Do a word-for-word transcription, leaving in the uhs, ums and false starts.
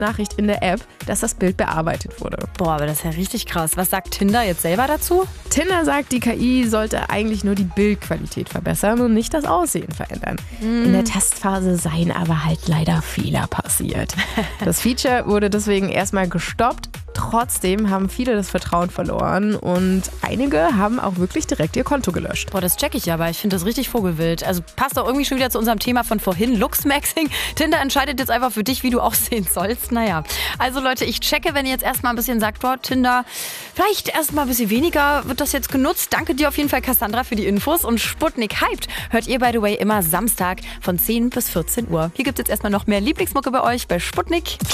Nachricht in der App, dass das Bild bearbeitet wurde. Boah, aber das ist ja richtig krass. Was sagt Tinder jetzt selber dazu? Tinder sagt, die K I sollte eigentlich nur die Bildqualität verbessern und nicht das Aussehen verändern. Mm. In der Testphase seien aber halt leider Fehler passiert. Das Feature wurde deswegen erstmal gestoppt. Trotzdem haben viele das Vertrauen verloren und einige haben auch wirklich direkt ihr Konto gelöscht. Boah, das check ich aber. Ich finde das richtig vogelwild. Also passt doch irgendwie schon wieder zu unserem Thema von vorhin, Looksmaxing. Tinder entscheidet jetzt einfach für dich, wie du aussehen sollst. Naja, also Leute, ich checke, wenn ihr jetzt erstmal ein bisschen sagt, boah, Tinder, vielleicht erstmal ein bisschen weniger wird das jetzt genutzt. Danke dir auf jeden Fall, Cassandra, für die Infos. Und Sputnik Hyped hört ihr, by the way, immer Samstag von zehn bis vierzehn Uhr. Hier gibt es jetzt erstmal noch mehr Lieblingsmucke bei euch bei Sputnik.